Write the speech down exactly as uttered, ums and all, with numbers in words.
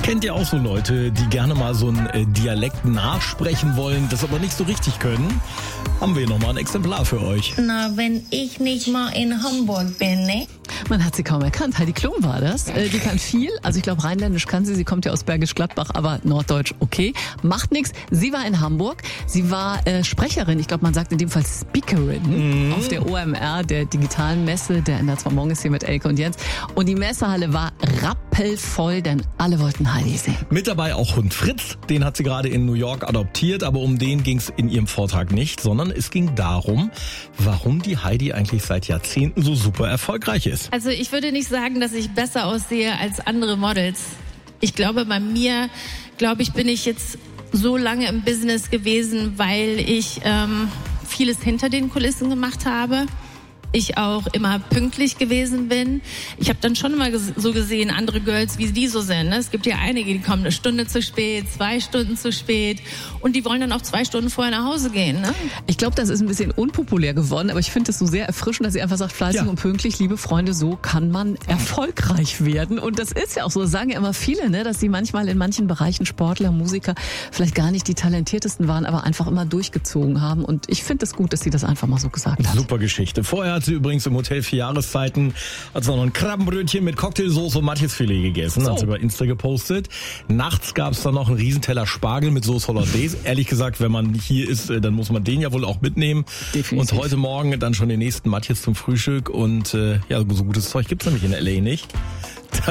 Kennt ihr auch so Leute, die gerne mal so einen äh, Dialekt nachsprechen wollen, das aber nicht so richtig können? Haben wir nochmal ein Exemplar für euch. Na, wenn ich nicht mal in Hamburg bin, ne? Man hat sie kaum erkannt. Heidi Klum war das. Äh, die kann viel. Also ich glaube, Rheinländisch kann sie. Sie kommt ja aus Bergisch Gladbach, aber Norddeutsch okay. Macht nichts. Sie war in Hamburg. Sie war äh, Sprecherin. Ich glaube, man sagt in dem Fall Speakerin mhm. auf der O M R, der digitalen Messe. Der in der zwei Morgens hier mit Elke und Jens. Und die Messehalle war rappelvoll, denn alle wollten Heidi sehen. Mit dabei auch Hund Fritz. Den hat sie gerade in New York adoptiert. Aber um den ging es in ihrem Vortrag nicht, sondern es ging darum, warum die Heidi eigentlich seit Jahrzehnten so super erfolgreich ist. Also ich würde nicht sagen, dass ich besser aussehe als andere Models. Ich glaube, bei mir, glaube ich, bin ich jetzt so lange im Business gewesen, weil ich ähm, vieles hinter den Kulissen gemacht habe. Ich auch immer pünktlich gewesen bin. Ich habe dann schon mal so gesehen, andere Girls, wie die so sind. Ne? Es gibt ja einige, die kommen eine Stunde zu spät, zwei Stunden zu spät und die wollen dann auch zwei Stunden vorher nach Hause gehen. Ne? Ich glaube, das ist ein bisschen unpopulär geworden, aber ich finde es so sehr erfrischend, dass sie einfach sagt, fleißig ja. und pünktlich, liebe Freunde, so kann man erfolgreich werden. Und das ist ja auch so, das sagen ja immer viele, ne, dass sie manchmal in manchen Bereichen Sportler, Musiker vielleicht gar nicht die talentiertesten waren, aber einfach immer durchgezogen haben. Und ich finde es gut, dass sie das einfach mal so gesagt hat. Super Geschichte. Vorher hat sie übrigens im Hotel vier Jahreszeiten hat sie noch ein Krabbenbrötchen mit Cocktailsoße und Matjesfilet gegessen, so. Hat sie bei Insta gepostet. Nachts gab es dann noch einen Riesenteller Spargel mit Sauce Hollandaise. Ehrlich gesagt, wenn man hier ist, dann muss man den ja wohl auch mitnehmen. Definitiv. Und heute Morgen dann schon den nächsten Matjes zum Frühstück und äh, ja, so gutes Zeug gibt's nämlich in L A nicht.